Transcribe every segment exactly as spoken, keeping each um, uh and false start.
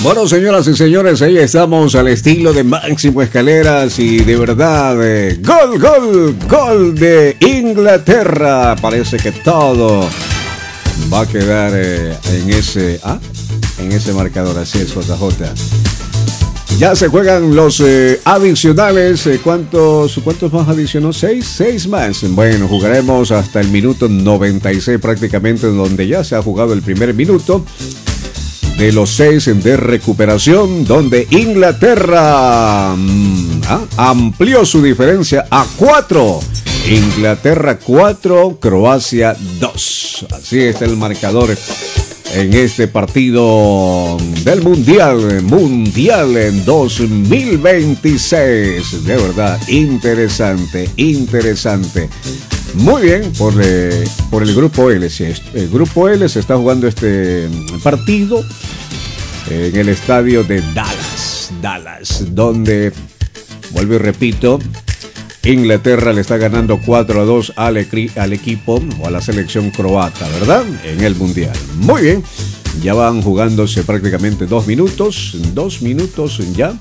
Bueno, señoras y señores, ahí estamos al estilo de Máximo Escaleras y de verdad, eh, gol, gol, gol de Inglaterra. Parece que todo va a quedar eh, en ese, ah, en ese marcador. Así es, J J. Ya se juegan los eh, adicionales. Eh, ¿Cuántos, ¿Cuántos más adicionó? ¿Seis? ¿Seis más? Bueno, jugaremos hasta el minuto noventa y seis prácticamente, donde ya se ha jugado el primer minuto de los seis de recuperación, donde Inglaterra mm, ¿ah? amplió su diferencia a cuatro. Inglaterra cuatro, Croacia dos. Así está el marcador en este partido del Mundial, Mundial en dos mil veintiséis. De verdad, interesante, interesante. Muy bien, por, eh, por el grupo L. Sí, el grupo L se está jugando este partido en el estadio de Dallas, Dallas, donde, vuelvo y repito, Inglaterra le está ganando cuatro a dos al, al equipo o a la selección croata, ¿verdad? En el Mundial. Muy bien, ya van jugándose prácticamente dos minutos, dos minutos ya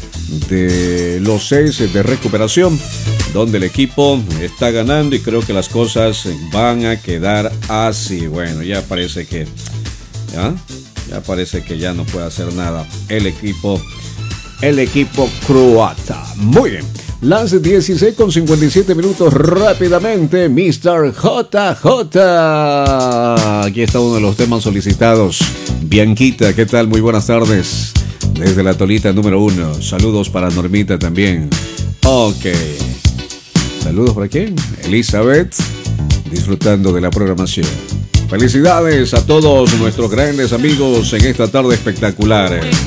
de los seis de recuperación, donde el equipo está ganando y creo que las cosas van a quedar así. Bueno, ya parece que ya, ya parece que ya no puede hacer nada el equipo, el equipo croata. Muy bien. Las dieciséis con cincuenta y siete minutos rápidamente, mister J J. Aquí está uno de los temas solicitados. Bianquita, ¿qué tal? Muy buenas tardes. Desde la Tolita número uno. Saludos para Normita también. Ok. Saludos para quién? Elizabeth. Disfrutando de la programación. Felicidades a todos nuestros grandes amigos en esta tarde espectacular.